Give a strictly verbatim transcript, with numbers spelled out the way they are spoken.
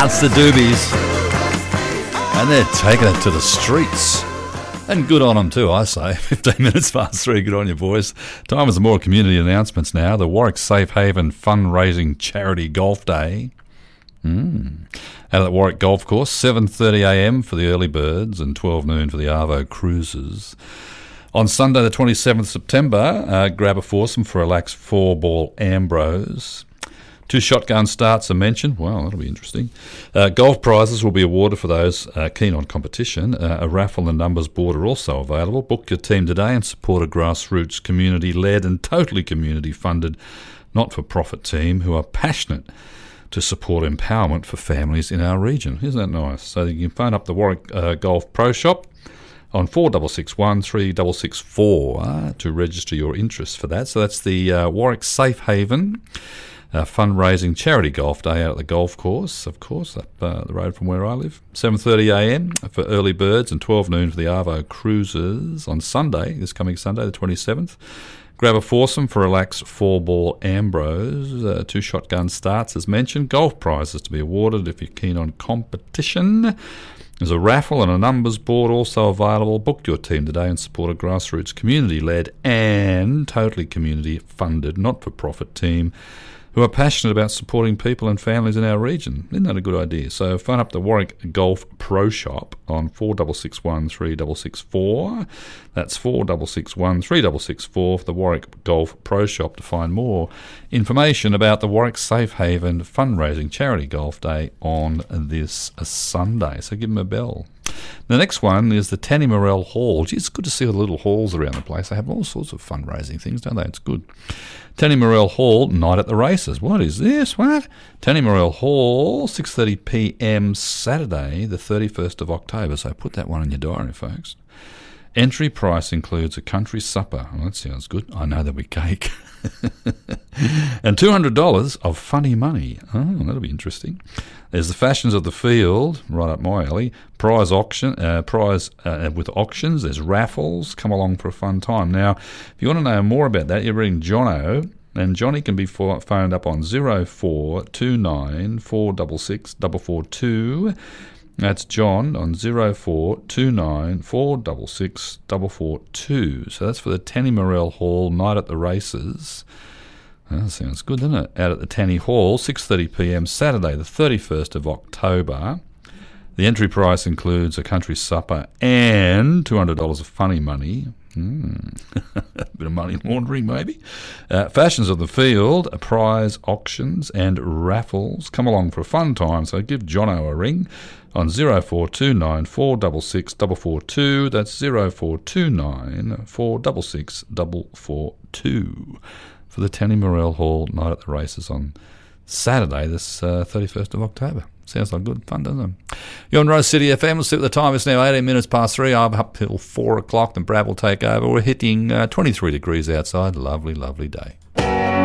It's the Doobies. And they're taking it to the streets. And good on them too, I say. fifteen minutes past three, good on you, boys. Time is more community announcements now. The Warwick Safe Haven Fundraising Charity Golf Day. Mm. Out at the Warwick Golf Course, seven thirty a m for the early birds and twelve noon for the Arvo cruisers. On Sunday the twenty-seventh of September, uh, grab a foursome for a lax four-ball Ambrose. Two shotgun starts are mentioned. Wow, that'll be interesting. Uh, golf prizes will be awarded for those uh, keen on competition. Uh, a raffle and numbers board are also available. Book your team today and support a grassroots, community-led and totally community-funded not-for-profit team who are passionate to support empowerment for families in our region. Isn't that nice? So you can phone up the Warwick uh, Golf Pro Shop on four six six one, three six six four uh, to register your interest for that. So that's the uh, Warwick Safe Haven Uh, fundraising charity golf day out at the golf course, of course, up uh, the road from where I live. seven thirty a m for early birds and twelve noon for the Arvo cruisers. On Sunday, this coming Sunday, the twenty-seventh, grab a foursome for a lax four-ball Ambrose. Uh, two shotgun starts, as mentioned. Golf prizes to be awarded if you're keen on competition. There's a raffle and a numbers board also available. Book your team today and support a grassroots, community-led and totally community-funded, not-for-profit team who are passionate about supporting people and families in our region. Isn't that a good idea? So phone up the Warwick Golf Pro Shop on four six six one, three six six four. That's four six six one, three six six four for the Warwick Golf Pro Shop to find more information about the Warwick Safe Haven Fundraising Charity Golf Day on this Sunday. So give them a bell. The next one is the Tanny Morell Hall. Gee, it's good to see all the little halls around the place. They have all sorts of fundraising things, don't they? It's good. Tanny Morell Hall, night at the races. What is this? What? Tanny Morell Hall, six thirty p m Saturday, the thirty-first of October. So put that one in your diary, folks. Entry price includes a country supper. Well, that sounds good. I know there'll be cake. And two hundred dollars of funny money. Oh, that'll be interesting. There's the fashions of the field, right up my alley. Prize auction, uh, prize uh, with auctions. There's raffles. Come along for a fun time. Now, if you want to know more about that, you ring Jono, and Johnny can be phoned up on zero four two nine, four six six, four four two. That's John on zero four two nine, four six six, four four two. So that's for the Tanny Morell Hall, night at the races. That sounds good, doesn't it? Out at the Tanny Hall, six thirty p m Saturday, the thirty-first of October. The entry price includes a country supper and two hundred dollars of funny money. Mm. A bit of money laundering, maybe. Uh, fashions of the field, a prize, auctions and raffles. Come along for a fun time, so give Jono a ring on zero four two nine, four six six, four four two. That's zero four two nine, four six six, four four two for the Tanny Morell Hall night at the races on Saturday, this uh, thirty-first of October. Sounds like good fun, doesn't it? You're on Rose City F M. Let's see what the time is now. eighteen minutes past three. I'm up till four o'clock. Then Brad will take over. We're hitting uh, twenty-three degrees outside. Lovely, lovely day.